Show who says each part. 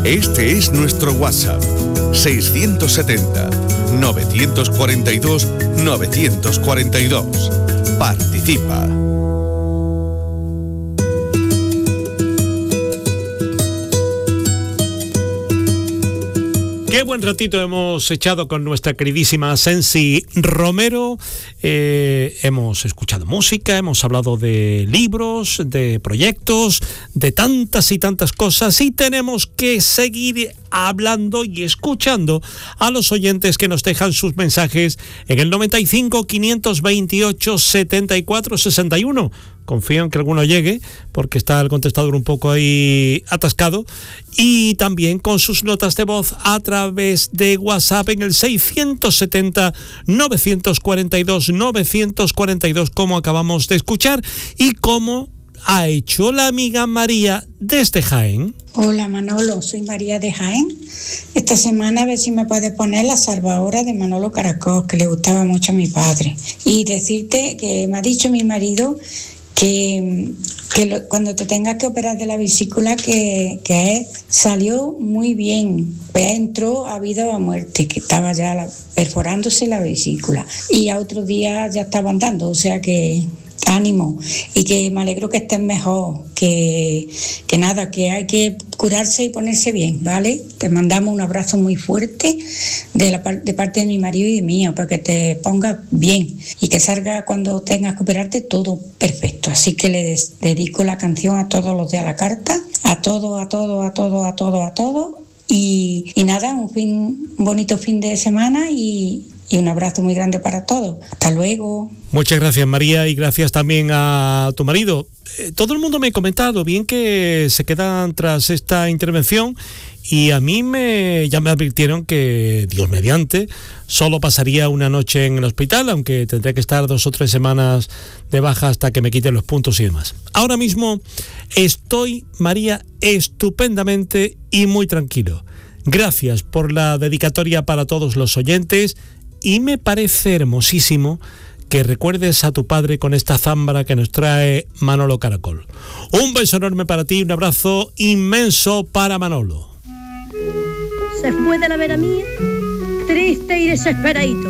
Speaker 1: Este es nuestro WhatsApp, 670-942-942. Participa.
Speaker 2: Qué buen ratito hemos echado con nuestra queridísima Sensi Romero. Hemos escuchado música, hemos hablado de libros, de proyectos, de tantas y tantas cosas, y tenemos que seguir hablando y escuchando a los oyentes que nos dejan sus mensajes en el 95 528 74 61. Confío en que alguno llegue, porque está el contestador un poco ahí atascado, y también con sus notas de voz a través de WhatsApp en el 670 942 942, como acabamos de escuchar, y como ha hecho la amiga María desde Jaén.
Speaker 3: Hola Manolo, soy María de Jaén. Esta semana a ver si me puedes poner La Salvadora de Manolo Caracol, que le gustaba mucho a mi padre. Y decirte que me ha dicho mi marido que cuando te tengas que operar de la vesícula, que salió muy bien. Pues entró a vida o a muerte, que estaba ya perforándose la vesícula. Y a otro día ya estaba andando, o sea que ánimo, y que me alegro que estés mejor, que nada, que hay que curarse y ponerse bien, ¿vale? Te mandamos un abrazo muy fuerte de parte de mi marido y de mío, para que te pongas bien y que salga cuando tengas que operarte todo perfecto. Así que le dedico la canción a todos los de A la Carta, a todo. Y nada, un bonito fin de semana y un abrazo muy grande para todos. Hasta luego.
Speaker 2: Muchas gracias, María, y gracias también a tu marido. Todo el mundo me ha comentado bien que se quedan tras esta intervención, y a mí ya me advirtieron que, Dios mediante, solo pasaría una noche en el hospital, aunque tendré que estar 2 o 3 semanas de baja hasta que me quiten los puntos y demás. Ahora mismo estoy, María, estupendamente y muy tranquilo. Gracias por la dedicatoria para todos los oyentes, y me parece hermosísimo que recuerdes a tu padre con esta zámbara que nos trae Manolo Caracol. Un beso enorme para ti, un abrazo inmenso para Manolo.
Speaker 4: Se fue de la vera mía, triste y desesperadito.